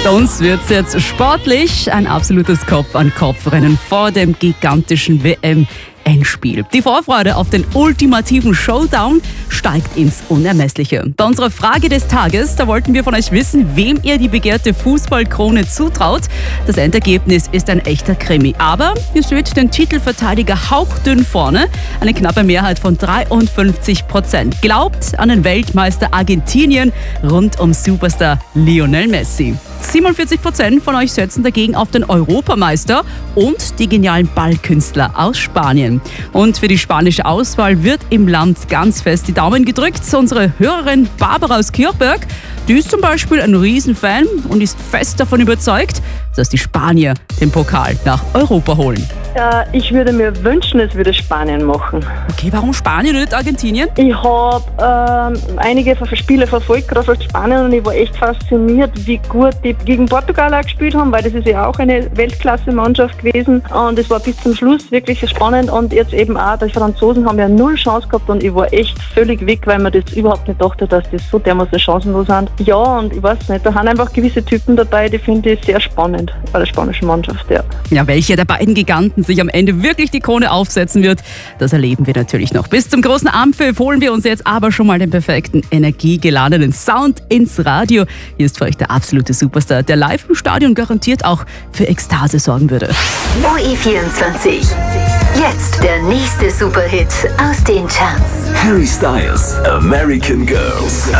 Bei uns wird es jetzt sportlich, ein absolutes Kopf-an-Kopf-Rennen vor dem gigantischen WM-Endspiel. Die Vorfreude auf den ultimativen Showdown steigt ins Unermessliche. Bei unserer Frage des Tages, da wollten wir von euch wissen, wem ihr die begehrte Fußballkrone zutraut. Das Endergebnis ist ein echter Krimi. Aber ihr seht den Titelverteidiger hauchdünn vorne. Eine knappe Mehrheit von 53%. Glaubt an den Weltmeister Argentinien rund um Superstar Lionel Messi. 47% von euch setzen dagegen auf den Europameister und die genialen Ballkünstler aus Spanien. Und für die spanische Auswahl wird im Land ganz fest die Daumen gedrückt. Unsere Hörerin Barbara aus Kirchberg, die ist zum Beispiel ein Riesenfan und ist fest davon überzeugt, dass die Spanier den Pokal nach Europa holen. Ich würde mir wünschen, es würde Spanien machen. Okay, warum Spanien und nicht Argentinien? Ich habe einige Spiele verfolgt, gerade aus Spanien, und ich war echt fasziniert, wie gut die gegen Portugal auch gespielt haben, weil das ist ja auch eine Weltklasse-Mannschaft gewesen. Und es war bis zum Schluss wirklich spannend. Und jetzt eben auch, die Franzosen haben ja null Chance gehabt und ich war echt völlig weg, weil man das überhaupt nicht dachte, dass das so dermaßen chancenlos sind. Ja, und ich weiß nicht, da haben einfach gewisse Typen dabei, die finde ich sehr spannend bei der spanischen Mannschaft, ja. Ja, welcher der beiden Giganten sich am Ende wirklich die Krone aufsetzen wird, das erleben wir natürlich noch. Bis zum großen Abendpfiff holen wir uns jetzt aber schon mal den perfekten, energiegeladenen Sound ins Radio. Hier ist für euch der absolute Superstar, der live im Stadion garantiert auch für Ekstase sorgen würde. OE24. Jetzt der nächste Superhit aus den Charts. Harry Styles, American Girls.